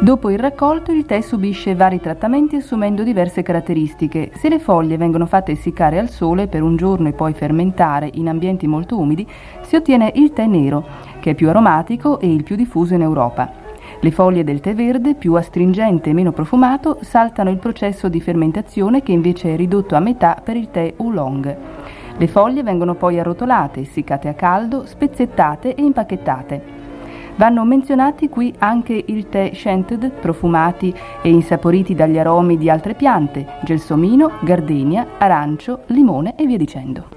Dopo il raccolto il tè subisce vari trattamenti assumendo diverse caratteristiche. Se le foglie vengono fatte essiccare al sole per un giorno e poi fermentare in ambienti molto umidi, si ottiene il tè nero, che è più aromatico e il più diffuso in Europa. Le foglie del tè verde, più astringente e meno profumato, saltano il processo di fermentazione che invece è ridotto a metà per il tè oolong. Le foglie vengono poi arrotolate, essiccate a caldo, spezzettate e impacchettate. Vanno menzionati qui anche il tè scented, profumati e insaporiti dagli aromi di altre piante, gelsomino, gardenia, arancio, limone e via dicendo.